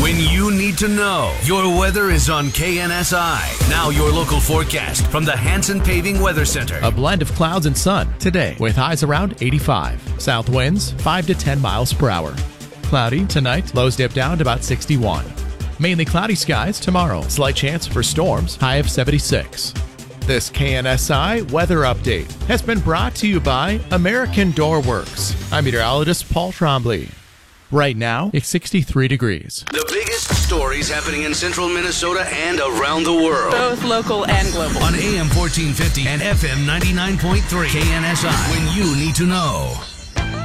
When you need to know, your weather is on KNSI. Now your local forecast from the Hanson Paving Weather Center. A blend of clouds and sun today with highs around 85. South winds 5 to 10 miles per hour. Cloudy tonight, lows dip down to about 61. Mainly cloudy skies tomorrow. Slight chance for storms, high of 76. This KNSI weather update has been brought to you by American Door Works. I'm meteorologist Paul Trombley. Right now, it's 63 degrees. The biggest stories happening in central Minnesota and around the world. Both local and global. On AM 1450 and FM 99.3 KNSI. When you need to know.